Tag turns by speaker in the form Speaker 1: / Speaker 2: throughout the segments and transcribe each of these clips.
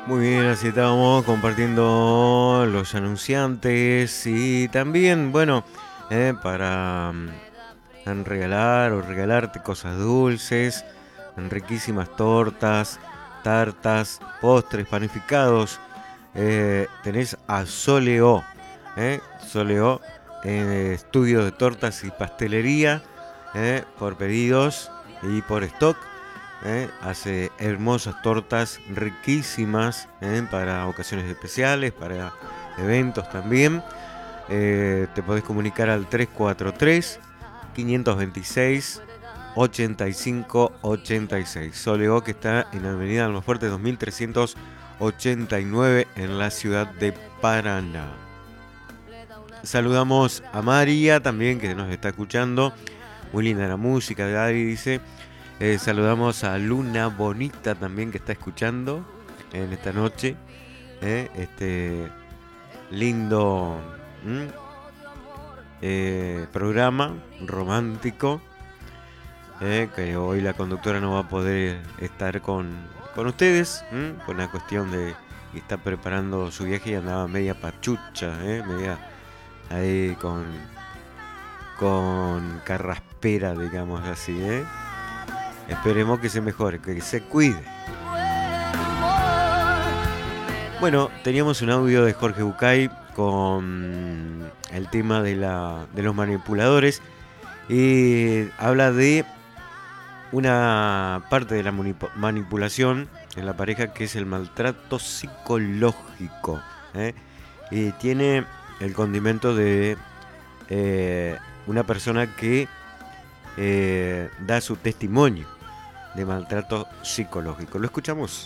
Speaker 1: Muy bien, así estábamos compartiendo los anunciantes y también, bueno, para regalar o regalarte cosas dulces, riquísimas tortas, tartas, postres, panificados. Tenés a Soleo, Soleo, estudio de tortas y pastelería, por pedidos y por stock. Hace hermosas tortas riquísimas, para ocasiones especiales, para eventos también. Te podés comunicar al 343 526 8586. Soleo, que está en Avenida Almafuerte 2389 en la ciudad de Paraná. Saludamos a María también, que nos está escuchando. Muy linda la música de Adri, dice. Saludamos a Luna Bonita también, que está escuchando en esta noche. Este lindo programa romántico. Que hoy la conductora no va a poder estar con ustedes. Por una cuestión de que está preparando su viaje y andaba media pachucha. Media ahí con carraspera, digamos así. Esperemos que se mejore, que se cuide. Bueno, teníamos un audio de Jorge Bucay con el tema de los manipuladores y habla de una parte de la manipulación en la pareja, que es el maltrato psicológico. Y tiene el condimento de una persona que da su testimonio de maltrato psicológico. ¿Lo escuchamos?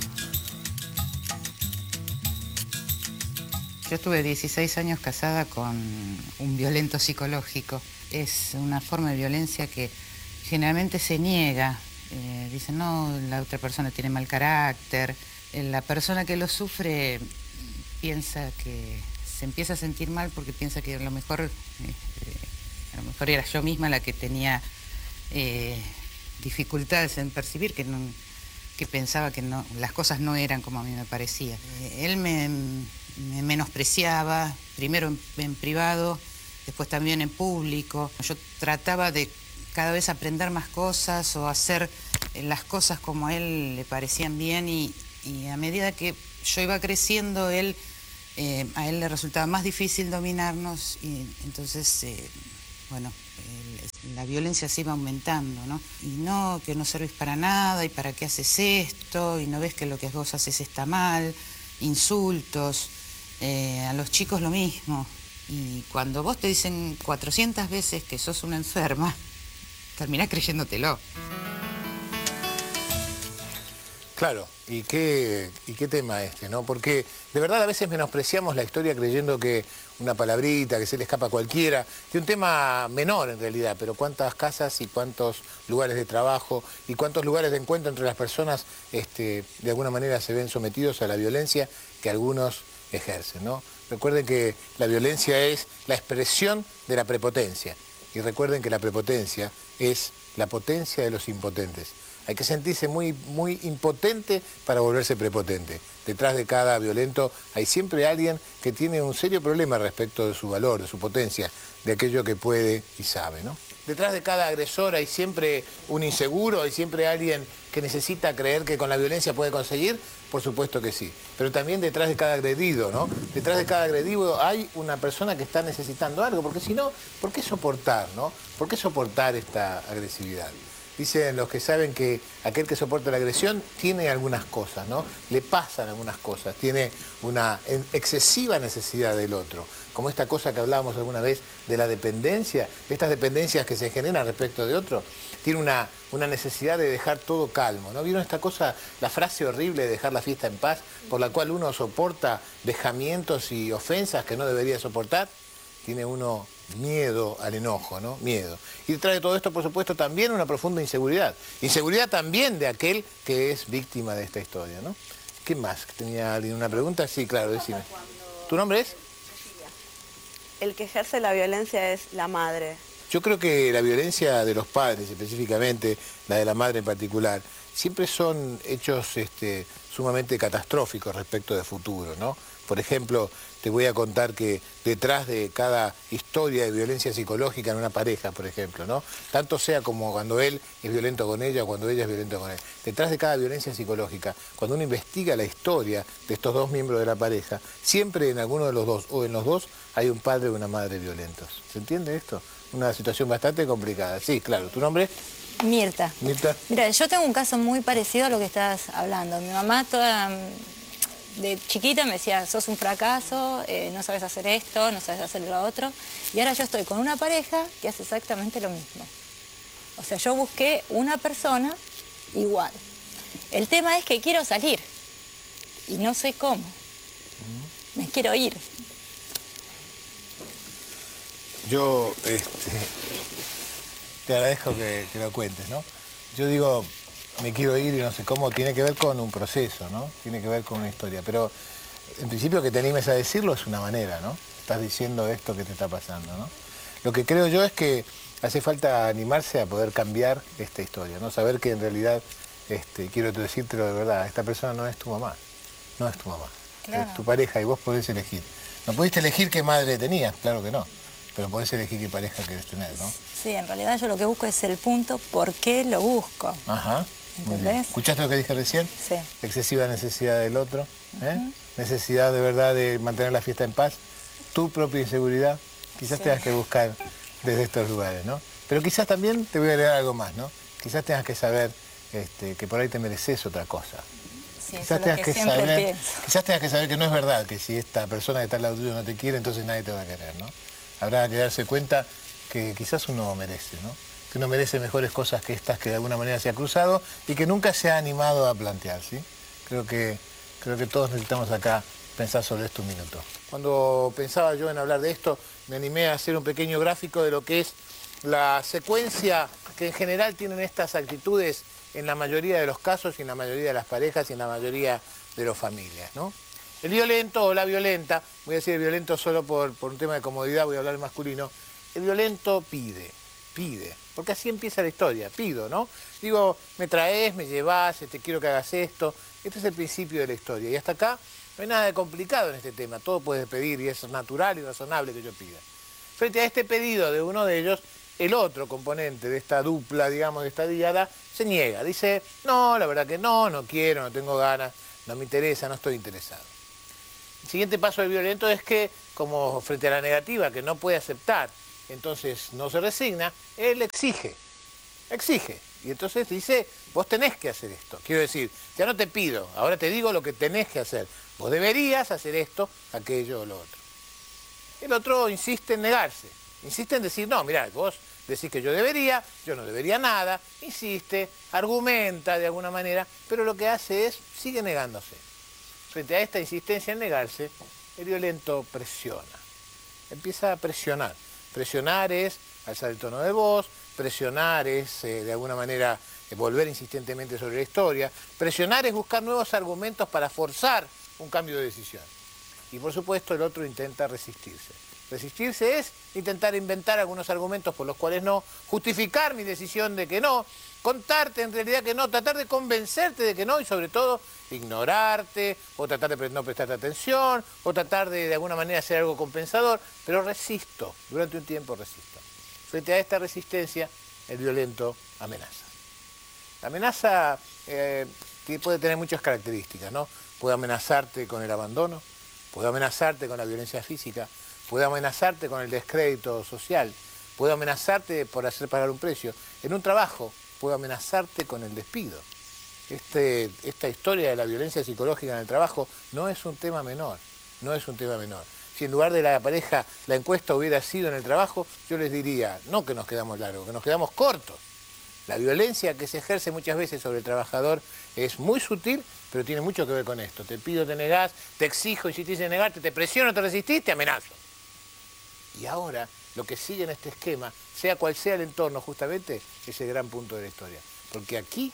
Speaker 2: Yo estuve 16 años casada con un violento psicológico. Es una forma de violencia que generalmente se niega. Dicen, no, la otra persona tiene mal carácter. La persona que lo sufre piensa que se empieza a sentir mal porque piensa que a lo mejor era yo misma la que tenía dificultades en percibir, que pensaba que no, las cosas no eran como a mí me parecía. Él me menospreciaba, primero en privado, después también en público. Yo trataba de cada vez aprender más cosas o hacer las cosas como a él le parecían bien y a medida que yo iba creciendo, a él le resultaba más difícil dominarnos y entonces, la violencia se iba aumentando, ¿no? Y no, que no servís para nada, y para qué haces esto, y no ves que lo que vos haces está mal, insultos, a los chicos lo mismo. Y cuando vos te dicen 400 veces que sos una enferma, terminás creyéndotelo.
Speaker 3: Claro, y qué tema este, ¿no? Porque de verdad a veces menospreciamos la historia creyendo que una palabrita, que se le escapa a cualquiera, de un tema menor en realidad, pero cuántas casas y cuántos lugares de trabajo y cuántos lugares de encuentro entre las personas de alguna manera se ven sometidos a la violencia que algunos ejercen, ¿no? Recuerden que la violencia es la expresión de la prepotencia y recuerden que la prepotencia es la potencia de los impotentes. Hay que sentirse muy, muy impotente para volverse prepotente. Detrás de cada violento hay siempre alguien que tiene un serio problema respecto de su valor, de su potencia, de aquello que puede y sabe, ¿no? Detrás de cada agresor hay siempre un inseguro, hay siempre alguien que necesita creer que con la violencia puede conseguir. Por supuesto que sí. Pero también detrás de cada agredido, ¿no? Detrás de cada agredido hay una persona que está necesitando algo, porque si no, ¿por qué soportar, no? ¿Por qué soportar esta agresividad? Dicen los que saben que aquel que soporta la agresión tiene algunas cosas, ¿no? Le pasan algunas cosas, tiene una excesiva necesidad del otro. Como esta cosa que hablábamos alguna vez de la dependencia, estas dependencias que se generan respecto de otro, tiene una necesidad de dejar todo calmo, ¿no? ¿Vieron esta cosa, la frase horrible de dejar la fiesta en paz, por la cual uno soporta vejamientos y ofensas que no debería soportar? Tiene uno miedo al enojo, ¿no? Miedo. Y detrás de todo esto, por supuesto, también una profunda inseguridad. Inseguridad también de aquel que es víctima de esta historia, ¿no? ¿Qué más? ¿Tenía alguien una pregunta? Sí, claro, decime. ¿Tu nombre es?
Speaker 4: El que ejerce la violencia es la madre.
Speaker 3: Yo creo que la violencia de los padres, específicamente la de la madre en particular, siempre son hechos sumamente catastróficos respecto de futuro, ¿no? Por ejemplo, te voy a contar que detrás de cada historia de violencia psicológica en una pareja, por ejemplo, ¿no? Tanto sea como cuando él es violento con ella o cuando ella es violenta con él. Detrás de cada violencia psicológica, cuando uno investiga la historia de estos dos miembros de la pareja, siempre en alguno de los dos o en los dos hay un padre o una madre violentos. ¿Se entiende esto? Una situación bastante complicada. Sí, claro. ¿Tu nombre?
Speaker 5: Mirta.
Speaker 3: Mirta.
Speaker 5: Mira, yo tengo un caso muy parecido a lo que estás hablando. Mi mamá toda de chiquita me decía, sos un fracaso, no sabes hacer esto, no sabes hacer lo otro. Y ahora yo estoy con una pareja que hace exactamente lo mismo. O sea, yo busqué una persona igual. El tema es que quiero salir y no sé cómo. Me quiero ir.
Speaker 3: Yo te agradezco que lo cuentes, ¿no? Yo digo, me quiero ir y no sé cómo, tiene que ver con un proceso, ¿no? Tiene que ver con una historia. Pero en principio que te animes a decirlo es una manera, ¿no? Estás diciendo esto que te está pasando, ¿no? Lo que creo yo es que hace falta animarse a poder cambiar esta historia, ¿no? Saber que en realidad, quiero decírtelo de verdad, esta persona no es tu mamá, no es tu mamá,
Speaker 5: Claro.
Speaker 3: es tu pareja y vos podés elegir. No pudiste elegir qué madre tenías, claro que no, pero podés elegir qué pareja querés tener, ¿no?
Speaker 5: Sí, en realidad yo lo que busco es el punto por qué lo busco.
Speaker 3: Ajá. Muy bien.
Speaker 5: ¿Entendés?
Speaker 3: ¿Escuchaste lo que dije recién?
Speaker 5: Sí.
Speaker 3: Excesiva necesidad del otro, necesidad de verdad de mantener la fiesta en paz, tu propia inseguridad, quizás
Speaker 5: Sí.
Speaker 3: tengas que buscar desde estos lugares, ¿no? Pero quizás también te voy a agregar algo más, ¿no? Quizás tengas que saber que por ahí te mereces otra cosa.
Speaker 5: Sí, eso es lo que siempre
Speaker 3: saber,
Speaker 5: pienso.
Speaker 3: quizás tengas que saber que no es verdad que si esta persona que está al lado tuyo no te quiere, entonces nadie te va a querer, ¿no? Habrá que darse cuenta que quizás uno merece, ¿no? Que uno merece mejores cosas que estas que de alguna manera se ha cruzado y que nunca se ha animado a plantear, ¿sí? Creo que todos necesitamos acá pensar sobre esto un minuto. Cuando pensaba yo en hablar de esto, me animé a hacer un pequeño gráfico de lo que es la secuencia que en general tienen estas actitudes en la mayoría de los casos y en la mayoría de las parejas y en la mayoría de las familias, ¿no? El violento o la violenta, voy a decir violento solo por un tema de comodidad, voy a hablar en masculino, el violento pide, porque así empieza la historia, pido, ¿no? Digo, me traes, me llevas, te quiero que hagas esto, este es el principio de la historia y hasta acá no hay nada de complicado en este tema, todo puedes pedir y es natural y razonable que yo pida. Frente a este pedido de uno de ellos, el otro componente de esta dupla, digamos, de esta diada, se niega, dice, no, la verdad que no, no quiero, no tengo ganas, no me interesa, no estoy interesado. El siguiente paso del violento es que, como frente a la negativa, que no puede aceptar, entonces no se resigna, él exige. Y entonces dice, vos tenés que hacer esto. Quiero decir, ya no te pido, ahora te digo lo que tenés que hacer. Vos deberías hacer esto, aquello o lo otro. El otro insiste en negarse, insiste en decir, no, mirá, vos decís que yo no debería nada, insiste, argumenta de alguna manera, pero lo que hace es, sigue negándose. Frente a esta insistencia en negarse, el violento presiona, empieza a presionar. Presionar es alzar el tono de voz, presionar es de alguna manera volver insistentemente sobre la historia, presionar es buscar nuevos argumentos para forzar un cambio de decisión. Y por supuesto el otro intenta resistirse. Resistirse es intentar inventar algunos argumentos por los cuales no, justificar mi decisión de que no, contarte en realidad que no, tratar de convencerte de que no y sobre todo ignorarte o tratar de no prestarte atención o tratar de alguna manera hacer algo compensador, pero resisto, durante un tiempo resisto. Frente a esta resistencia, el violento amenaza. La amenaza puede tener muchas características, ¿no? Puede amenazarte con el abandono, puede amenazarte con la violencia física, puede amenazarte con el descrédito social, puede amenazarte por hacer pagar un precio. En un trabajo puede amenazarte con el despido. Esta historia de la violencia psicológica en el trabajo no es un tema menor, no es un tema menor. Si en lugar de la pareja la encuesta hubiera sido en el trabajo, yo les diría, no que nos quedamos largos, que nos quedamos cortos. La violencia que se ejerce muchas veces sobre el trabajador es muy sutil, pero tiene mucho que ver con esto. Te pido, te negás, te exijo, insistís en negarte, te presiono, te resistís, te amenazo. Y ahora, lo que sigue en este esquema, sea cual sea el entorno, justamente, es el gran punto de la historia. Porque aquí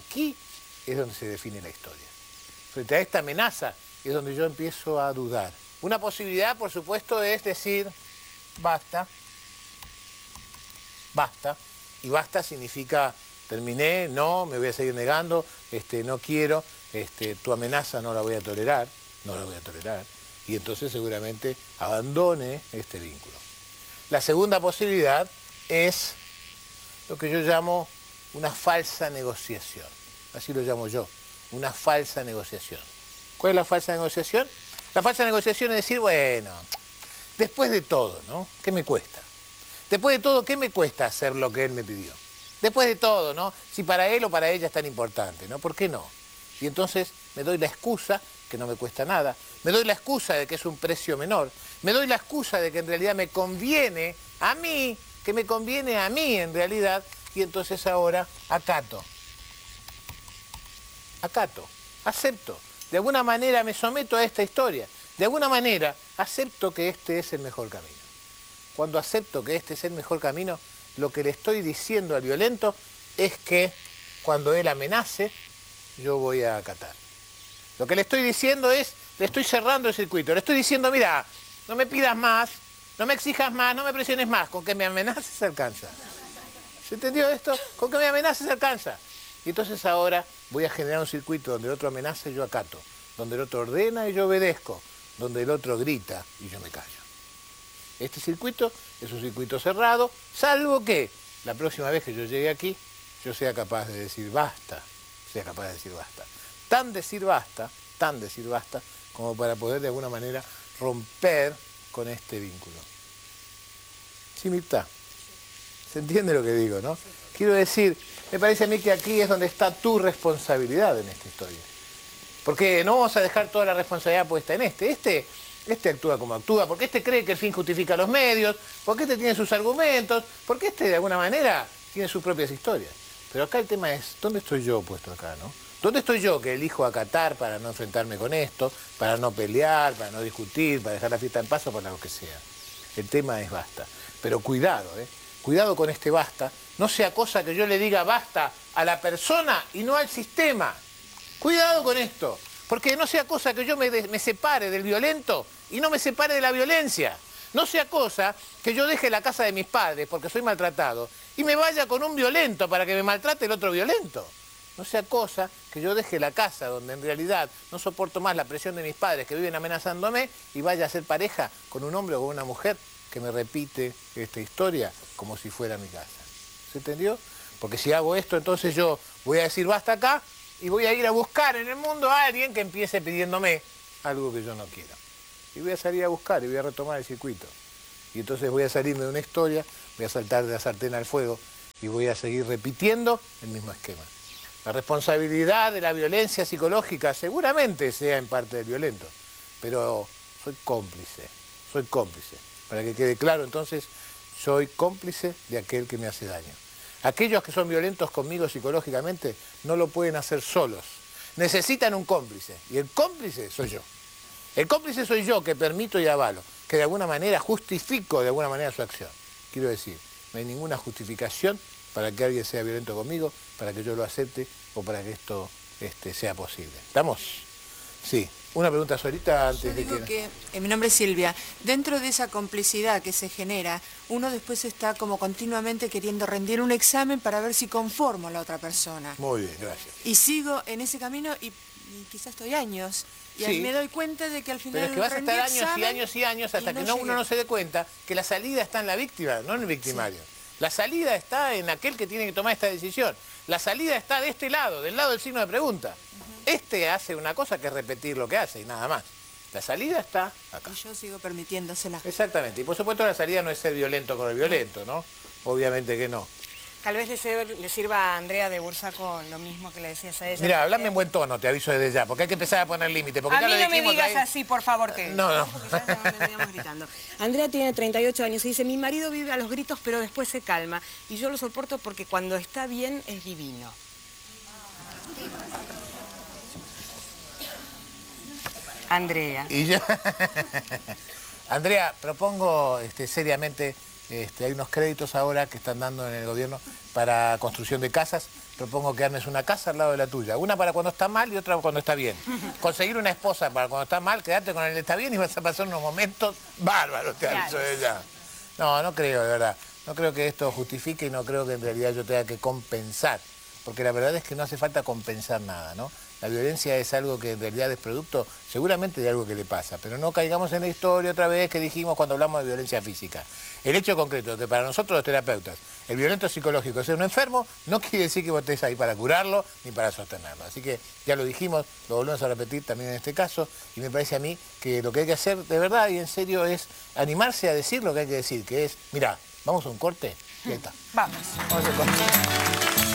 Speaker 3: es donde se define la historia. Frente a esta amenaza es donde yo empiezo a dudar. Una posibilidad, por supuesto, es decir, basta. Y basta significa terminé, no, me voy a seguir negando, no quiero, tu amenaza no la voy a tolerar, y entonces seguramente abandone este vínculo. La segunda posibilidad es lo que yo llamo una falsa negociación, así lo llamo yo, una falsa negociación. ¿Cuál es la falsa negociación? La falsa negociación es decir, bueno, después de todo, ¿no? ¿Qué me cuesta? Después de todo, ¿qué me cuesta hacer lo que él me pidió? Después de todo, ¿no? Si para él o para ella es tan importante, ¿no? ¿Por qué no? Y entonces me doy la excusa, que no me cuesta nada, me doy la excusa de que es un precio menor, me doy la excusa de que en realidad me conviene a mí, que me conviene a mí en realidad, y entonces ahora acato, acepto. De alguna manera me someto a esta historia, de alguna manera acepto que este es el mejor camino. Cuando acepto que este es el mejor camino, lo que le estoy diciendo al violento es que cuando él amenace, yo voy a acatar. Lo que le estoy diciendo es, le estoy cerrando el circuito, le estoy diciendo, mira, no me pidas más, no me exijas más, no me presiones más, con que me amenaces alcanza. ¿Se entendió esto? Con que me amenaces alcanza. Y entonces ahora voy a generar un circuito donde el otro amenaza y yo acato, donde el otro ordena y yo obedezco, donde el otro grita y yo me callo. Este circuito es un circuito cerrado, salvo que la próxima vez que yo llegue aquí, yo sea capaz de decir basta, Tan decir basta, como para poder de alguna manera romper con este vínculo. ¿Sí, Mirta? ¿Se entiende lo que digo, no? Quiero decir, me parece a mí que aquí es donde está tu responsabilidad en esta historia. Porque no vamos a dejar toda la responsabilidad puesta en este actúa como actúa, porque este cree que el fin justifica los medios, porque este tiene sus argumentos, porque este de alguna manera tiene sus propias historias. Pero acá el tema es, ¿dónde estoy yo puesto acá, no? ¿Dónde estoy yo que elijo acatar para no enfrentarme con esto, para no pelear, para no discutir, para dejar la fiesta en paz o para lo que sea? El tema es basta. Pero cuidado, cuidado con este basta. No sea cosa que yo le diga basta a la persona y no al sistema. Cuidado con esto. Porque no sea cosa que yo me separe del violento y no me separe de la violencia. No sea cosa que yo deje la casa de mis padres porque soy maltratado y me vaya con un violento para que me maltrate el otro violento. No sea cosa que yo deje la casa donde en realidad no soporto más la presión de mis padres que viven amenazándome y vaya a ser pareja con un hombre o con una mujer que me repite esta historia como si fuera mi casa. ¿Se entendió? Porque si hago esto, entonces yo voy a decir basta acá y voy a ir a buscar en el mundo a alguien que empiece pidiéndome algo que yo no quiero. Y voy a salir a buscar y voy a retomar el circuito. Y entonces voy a salirme de una historia, voy a saltar de la sartén al fuego y voy a seguir repitiendo el mismo esquema. La responsabilidad de la violencia psicológica seguramente sea en parte del violento, pero soy cómplice. Para que quede claro, entonces, soy cómplice de aquel que me hace daño. Aquellos que son violentos conmigo psicológicamente no lo pueden hacer solos. Necesitan un cómplice, y el cómplice soy yo. El cómplice soy yo que permito y avalo, que de alguna manera justifico de alguna manera su acción. Quiero decir, no hay ninguna justificación para que alguien sea violento conmigo, para que yo lo acepte o para que esto sea posible. ¿Estamos? Sí. Una pregunta solita antes de que...
Speaker 6: Mi nombre es Silvia. Dentro de esa complicidad que se genera, uno después está como continuamente queriendo rendir un examen para ver si conformo a la otra persona.
Speaker 3: Muy bien, gracias.
Speaker 6: Y sigo en ese camino y quizás estoy años. Y
Speaker 3: Sí.
Speaker 6: me doy cuenta de que al final...
Speaker 3: Pero es que vas a
Speaker 6: rendí
Speaker 3: estar años y
Speaker 6: examen
Speaker 3: años y años hasta
Speaker 6: y
Speaker 3: que
Speaker 6: no
Speaker 3: uno
Speaker 6: llegué.
Speaker 3: no se dé cuenta que la salida está en la víctima, no en el victimario. La salida está en aquel que tiene que tomar esta decisión. La salida está de este lado, del lado del signo de pregunta. Este hace una cosa que es repetir lo que hace y nada más. La salida está acá.
Speaker 6: Y yo sigo permitiéndosela.
Speaker 3: Exactamente. Y por supuesto la salida no es ser violento con el violento, ¿no? Obviamente que no.
Speaker 7: Tal vez le sirva a Andrea de Bursaco lo mismo que le decías a ella.
Speaker 3: Mira, hablame en buen tono, te aviso desde ya, porque hay que empezar a poner límite.
Speaker 7: A mí no me digas
Speaker 3: ahí...
Speaker 7: así, por favor, que...
Speaker 3: No.
Speaker 7: Porque ya nos veníamos gritando. Andrea tiene 38 años y dice, mi marido vive a los gritos, pero después se calma. Y yo lo soporto porque cuando está bien es divino. Andrea.
Speaker 3: Y yo... Andrea, propongo seriamente, hay unos créditos ahora que están dando en el gobierno para construcción de casas. Propongo que armes una casa al lado de la tuya. Una para cuando está mal y otra cuando está bien. Conseguir una esposa para cuando está mal, quedarte con el que está bien y vas a pasar unos momentos bárbaros, te aviso de ya. No creo, de verdad. No creo que esto justifique y no creo que en realidad yo tenga que compensar porque la verdad es que no hace falta compensar nada, ¿no? La violencia es algo que en realidad es producto seguramente de algo que le pasa, pero no caigamos en la historia otra vez que dijimos cuando hablamos de violencia física. El hecho concreto de que para nosotros los terapeutas, el violento psicológico es un enfermo, no quiere decir que vos estés ahí para curarlo ni para sostenerlo. Así que ya lo dijimos, lo volvemos a repetir también en este caso, y me parece a mí que lo que hay que hacer de verdad y en serio es animarse a decir lo que hay que decir, que es, mirá, vamos a un corte y ahí está.
Speaker 6: Vamos.
Speaker 3: Vamos a un corte.